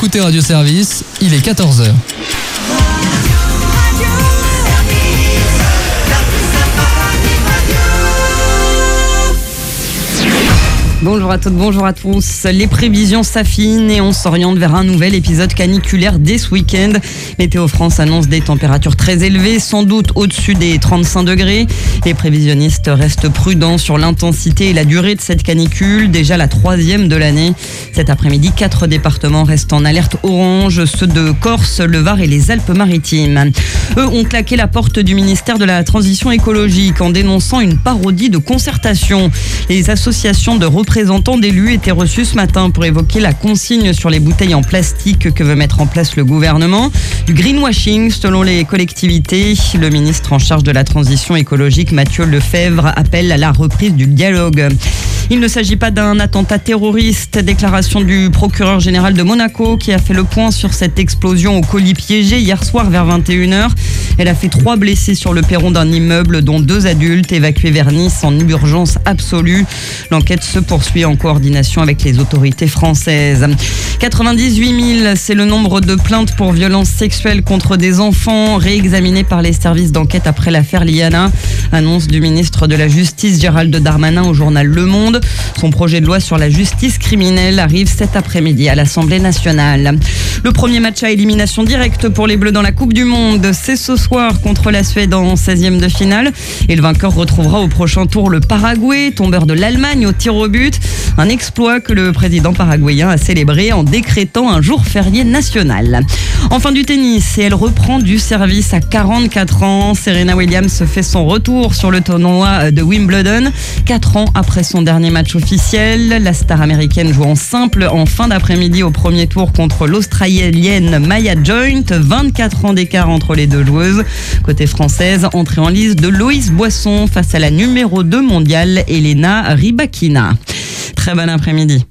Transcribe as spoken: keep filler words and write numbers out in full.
écoutez Radio Service, il est quatorze heures. Bonjour à toutes, bonjour à tous. Les prévisions s'affinent et on s'oriente vers un nouvel épisode caniculaire dès ce week-end. Météo France annonce des températures très élevées, sans doute au-dessus des trente-cinq degrés. Les prévisionnistes restent prudents sur l'intensité et la durée de cette canicule, déjà la troisième de l'année. Cet après-midi, quatre départements restent en alerte orange, ceux de Corse, le Var et les Alpes-Maritimes. Eux ont claqué la porte du ministère de la Transition écologique en dénonçant une parodie de concertation. Les associations de représentants représentants d'élus étaient reçus ce matin pour évoquer la consigne sur les bouteilles en plastique que veut mettre en place le gouvernement. Du greenwashing selon les collectivités. Le ministre en charge de la transition écologique, Mathieu Lefèvre, appelle à la reprise du dialogue. Il ne s'agit pas d'un attentat terroriste. Déclaration du procureur général de Monaco qui a fait le point sur cette explosion au colis piégé hier soir vers vingt et une heures. Elle a fait trois blessés sur le perron d'un immeuble, dont deux adultes évacués vers Nice en urgence absolue. L'enquête se poursuit en coordination avec les autorités françaises. quatre-vingt-dix-huit mille, c'est le nombre de plaintes pour violences sexuelles contre des enfants réexaminées par les services d'enquête après l'affaire Liana. Annonce du ministre de la Justice Gérald Darmanin au journal Le Monde. Son projet de loi sur la justice criminelle arrive cet après-midi à l'Assemblée nationale. Le premier match à élimination directe pour les Bleus dans la Coupe du Monde, c'est ce soir contre la Suède en seizième de finale. Et le vainqueur retrouvera au prochain tour le Paraguay, tombeur de l'Allemagne au tir au but. Un exploit que le président paraguayen a célébré en décrétant un jour férié national. Enfin du tennis, et elle reprend du service à quarante-quatre ans. Serena Williams fait son retour sur le tournoi de Wimbledon. Quatre ans après son dernier match officiel, la star américaine joue en simple en fin d'après-midi au premier tour contre l'Australienne Maya Joint. vingt-quatre ans d'écart entre les deux joueuses. Côté française, entrée en lice de Loïs Boisson face à la numéro deux mondiale, Elena Rybakina. Très bon après-midi.